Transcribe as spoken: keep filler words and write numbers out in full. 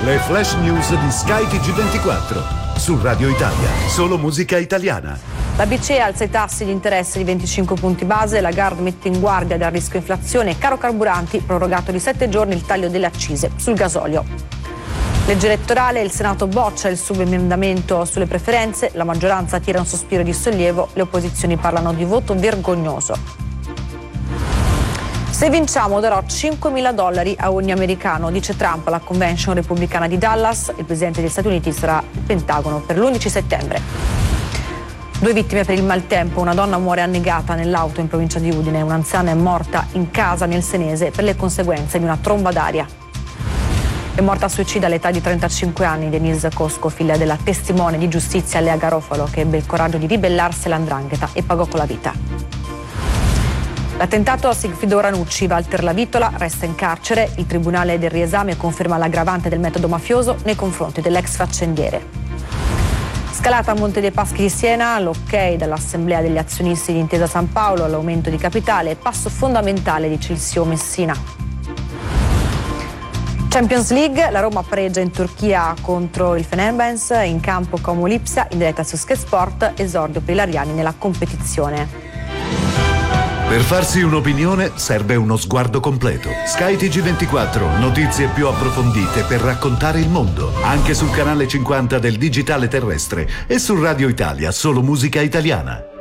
Le flash news di Sky T G ventiquattro. Su Radio Italia, solo musica italiana. La B C E alza i tassi di interesse di venticinque punti base, la Lagarde mette in guardia dal rischio inflazione, caro carburanti, prorogato di sette giorni il taglio delle accise sul gasolio. Legge elettorale, il Senato boccia il subemendamento sulle preferenze, la maggioranza tira un sospiro di sollievo, le opposizioni parlano di voto vergognoso. Se vinciamo darò cinquemila dollari a ogni americano, dice Trump alla convention repubblicana di Dallas. Il presidente degli Stati Uniti sarà al Pentagono per l'undici settembre. Due vittime per il maltempo, una donna muore annegata nell'auto in provincia di Udine, un'anziana è morta in casa nel Senese per le conseguenze di una tromba d'aria. È morta a suicida all'età di trentacinque anni Denise Cosco, figlia della testimone di giustizia Lea Garofalo, che ebbe il coraggio di ribellarsi all'andrangheta e pagò con la vita. L'attentato a Sigfrido Ranucci, Walter Lavitola resta in carcere. Il Tribunale del riesame conferma l'aggravante del metodo mafioso nei confronti dell'ex faccendiere. Scalata a Monte dei Paschi di Siena, l'ok dall'Assemblea degli azionisti di Intesa San Paolo all'aumento di capitale, passo fondamentale, dice il C E O Messina. Champions League, la Roma pareggia in Turchia contro il Fenerbahce, in campo Como Lipsia, in diretta su Sky Sport, esordio per i lariani nella competizione. Per farsi un'opinione serve uno sguardo completo. Sky T G ventiquattro, notizie più approfondite per raccontare il mondo. Anche sul canale cinquanta del digitale terrestre e su Radio Italia, solo musica italiana.